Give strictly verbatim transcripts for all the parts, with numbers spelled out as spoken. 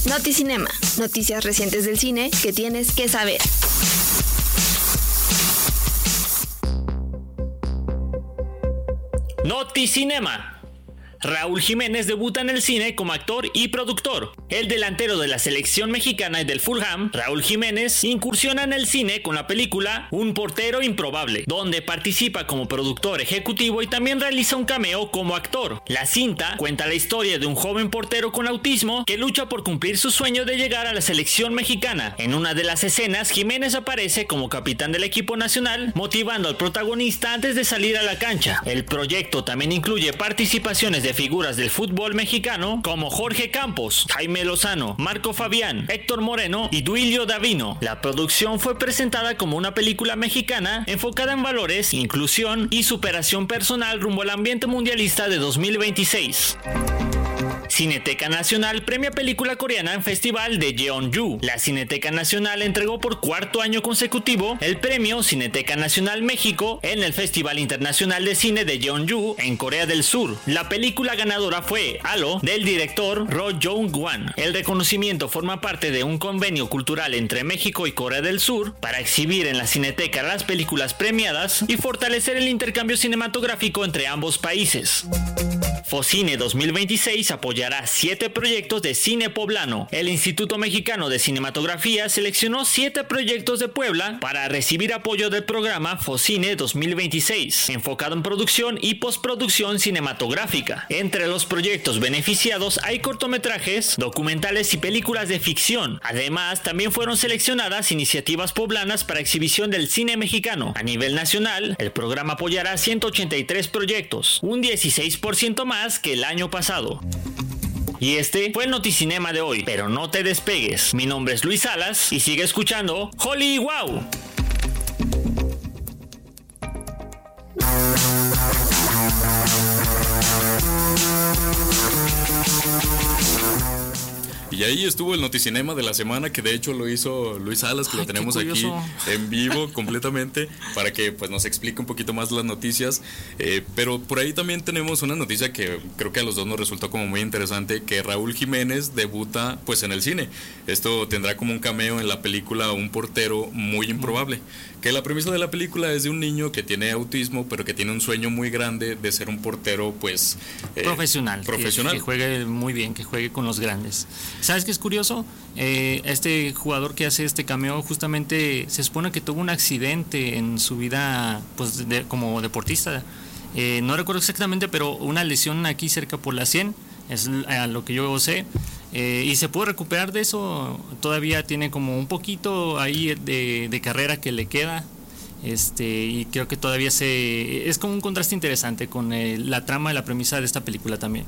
Noticinema, noticias recientes del cine que tienes que saber. Noticinema. Raúl Jiménez debuta en el cine como actor y productor. El delantero de la selección mexicana y del Fulham, Raúl Jiménez, incursiona en el cine con la película Un portero improbable, donde participa como productor ejecutivo y también realiza un cameo como actor. La cinta cuenta la historia de un joven portero con autismo que lucha por cumplir su sueño de llegar a la selección mexicana. En una de las escenas, Jiménez aparece como capitán del equipo nacional, motivando al protagonista antes de salir a la cancha. El proyecto también incluye participaciones de de figuras del fútbol mexicano como Jorge Campos, Jaime Lozano, Marco Fabián, Héctor Moreno y Duilio Davino. La producción fue presentada como una película mexicana enfocada en valores, inclusión y superación personal rumbo al ambiente mundialista de dos mil veintiséis. Cineteca Nacional premia película coreana en Festival de Jeonju. La Cineteca Nacional entregó por cuarto año consecutivo el premio Cineteca Nacional México en el Festival Internacional de Cine de Jeonju en Corea del Sur. La película ganadora fue Halo, del director Ro Jong-wan. El reconocimiento forma parte de un convenio cultural entre México y Corea del Sur para exhibir en la Cineteca las películas premiadas y fortalecer el intercambio cinematográfico entre ambos países. Focine dos mil veintiséis apoyará siete proyectos de cine poblano. El Instituto Mexicano de Cinematografía seleccionó siete proyectos de Puebla para recibir apoyo del programa Focine dos mil veintiséis, enfocado en producción y postproducción cinematográfica. Entre los proyectos beneficiados hay cortometrajes, documentales y películas de ficción. Además, también fueron seleccionadas iniciativas poblanas para exhibición del cine mexicano. A nivel nacional, el programa apoyará ciento ochenta y tres proyectos, un dieciséis por ciento más que el año pasado. Y este fue el Noticinema de hoy, pero no te despegues. Mi nombre es Luis Salas y sigue escuchando Holly Wow. Y ahí estuvo el Noticinema de la semana, que de hecho lo hizo Luis Salas, que Ay, lo tenemos aquí en vivo completamente, para que pues nos explique un poquito más las noticias. Eh, pero por ahí también tenemos una noticia que creo que a los dos nos resultó como muy interesante, que Raúl Jiménez debuta pues en el cine. Esto tendrá como un cameo en la película Un portero muy improbable, que la premisa de la película es de un niño que tiene autismo, pero que tiene un sueño muy grande de ser un portero pues eh, profesional, profesional. Que, que juegue muy bien, que juegue con los grandes. ¿Sabes qué es curioso? Eh, este jugador que hace este cameo justamente se supone que tuvo un accidente en su vida pues de, como deportista. Eh, no recuerdo exactamente, pero una lesión aquí cerca por la sien, es a lo que yo sé. Eh, y se pudo recuperar de eso. Todavía tiene como un poquito ahí de, de carrera que le queda. Este, y creo que todavía se es como un contraste interesante con eh, la trama y la premisa de esta película también.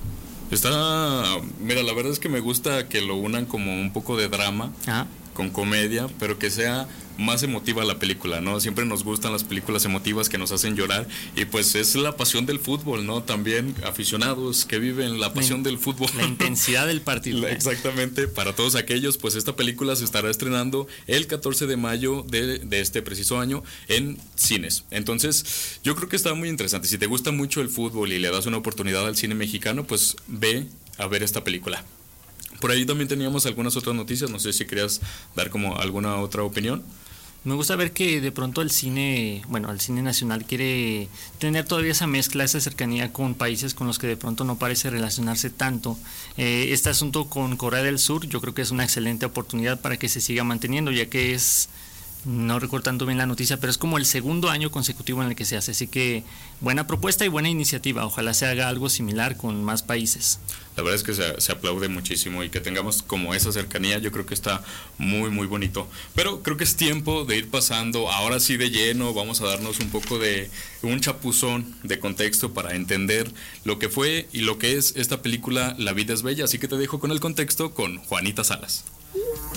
Está, mira, la verdad es que me gusta que lo unan como un poco de drama Ajá. con comedia, pero que sea más emotiva la película, ¿no? Siempre nos gustan las películas emotivas que nos hacen llorar, y pues es la pasión del fútbol, ¿no? También aficionados que viven la pasión la, del fútbol. La intensidad del partido. Exactamente, para todos aquellos, pues esta película se estará estrenando el catorce de mayo de, de este preciso año en cines. Entonces, yo creo que está muy interesante. Si te gusta mucho el fútbol y le das una oportunidad al cine mexicano, pues ve a ver esta película. Por ahí también teníamos algunas otras noticias, no sé si querías dar como alguna otra opinión. Me gusta ver que de pronto el cine, bueno, el cine nacional quiere tener todavía esa mezcla, esa cercanía con países con los que de pronto no parece relacionarse tanto. Eh, este asunto con Corea del Sur yo creo que es una excelente oportunidad para que se siga manteniendo, ya que es, no recuerdo tanto bien la noticia, pero es como el segundo año consecutivo en el que se hace, así que buena propuesta y buena iniciativa, ojalá se haga algo similar con más países. La verdad es que se, se aplaude muchísimo, y que tengamos como esa cercanía, yo creo que está muy muy bonito. Pero creo que es tiempo de ir pasando, ahora sí de lleno, vamos a darnos un poco de un chapuzón de contexto para entender lo que fue y lo que es esta película La vida es bella, así que te dejo con el contexto con Juanita Salas.